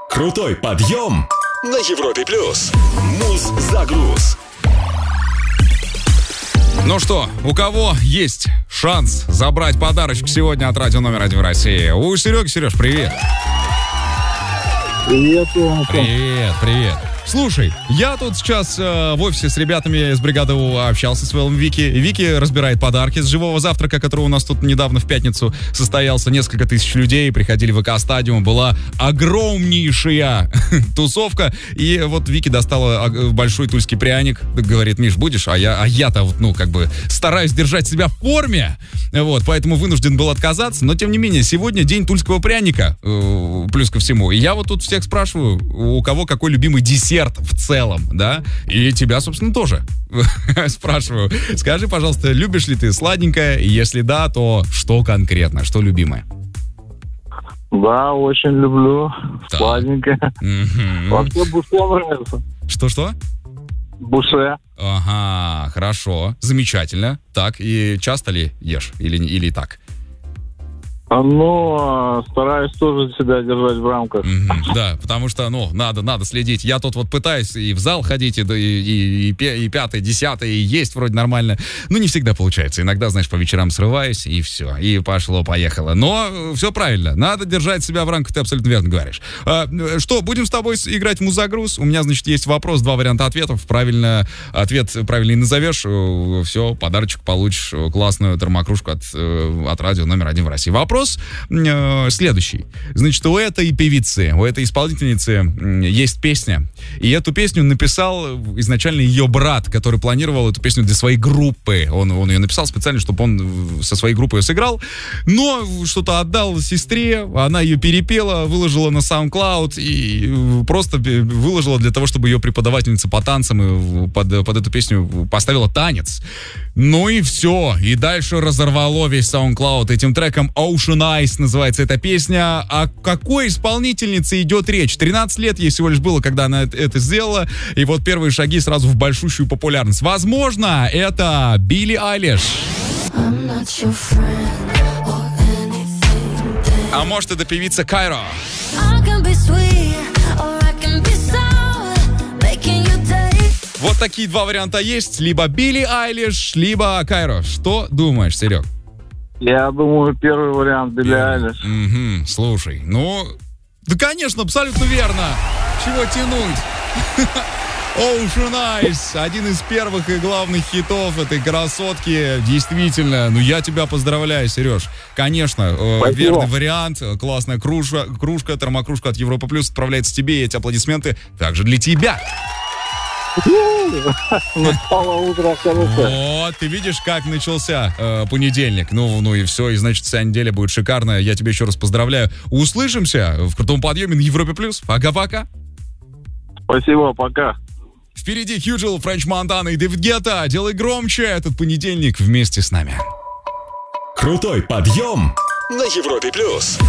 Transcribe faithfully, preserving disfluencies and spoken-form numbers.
Крутой подъем на Европе плюс. Муз-загруз. Ну что, у кого есть шанс забрать подарочек сегодня от радио номер один в России? У Сереги. Сереж, привет. Привет, Иван. Привет, привет. Слушай, я тут сейчас э, в офисе с ребятами из бригады У общался с Вэллом Вики. Вики разбирает подарки с живого завтрака, который у нас тут недавно в пятницу состоялся. Несколько тысяч людей приходили в ВК-стадиум. Была огромнейшая тусовка. И вот Вики достала большой тульский пряник. Говорит: Миш, будешь? А, я, а я-то, вот, ну, как бы стараюсь держать себя в форме. Вот, поэтому вынужден был отказаться. Но, тем не менее, сегодня день тульского пряника. Э, плюс ко всему. И я вот тут всех спрашиваю, у кого какой любимый десерт в целом, да? И тебя, собственно, тоже спрашиваю. Скажи, пожалуйста, любишь ли ты сладенькое? Если да, то что конкретно? Что любимое? Да, очень люблю. Так. Сладенькое. Мгм. Вообще буше нравится. Что-что? Буше. Ага, хорошо, замечательно. Так, и часто ли ешь? Или, или так? Ну, стараюсь тоже себя держать в рамках. Мгм, да, потому что, ну, надо, надо следить. Я тут вот пытаюсь и в зал ходить, и, и, и, пе- и пятый, десятый, и есть вроде нормально. Но не всегда получается. Иногда, знаешь, по вечерам срываюсь, и все. И пошло-поехало. Но все правильно. Надо держать себя в рамках, ты абсолютно верно говоришь. А, что, будем с тобой играть в музагруз? У меня, значит, есть вопрос, два варианта ответов. Правильно, ответ правильный назовешь, все, подарочек получишь, классную термокружку от, от радио номер один в России. Вопрос э, следующий. Значит, у этой певицы, у этой исполнительницы м, есть песня. И эту песню написал изначально ее брат, который планировал эту песню для своей группы. Он, он ее написал специально, чтобы он со своей группой ее сыграл. Но что-то отдал сестре, она ее перепела, выложила на SoundCloud и просто выложила для того, чтобы ее преподавательница по танцам под, под эту песню поставила танец. Ну и все. И дальше разорвало весь SoundCloud этим треком. Ocean Eyes называется эта песня. О какой исполнительнице идет речь? тринадцать лет ей всего лишь было, когда она это сделала. И вот первые шаги сразу в большущую популярность. Возможно, это Билли Айлиш. А может, это певица Кайро. Вот такие два варианта есть. Либо Билли Айлиш, либо Кайро. Что думаешь, Серег? Я думаю, первый вариант Билли Айлиш. Угу, слушай, ну... Да, конечно, абсолютно верно. Чего тянуть? Ocean Eyes, один из первых и главных хитов этой красотки. Действительно, ну я тебя поздравляю, Сереж. Конечно, э, верный вариант. Классная кружка, кружка, термокружка от Европа Плюс отправляется тебе, и эти аплодисменты также для тебя. Настало утро хорошее. Вот, ты видишь, как начался э, понедельник. Ну, ну и все, и значит, вся неделя будет шикарная. Я тебя еще раз поздравляю. Услышимся в крутом подъеме на Европе Плюс. Пока-пока. Спасибо, пока. Впереди Хьюджил, Френч Монтана и Дэвид Гетта. Делай громче этот понедельник вместе с нами. Крутой подъем на Европе плюс.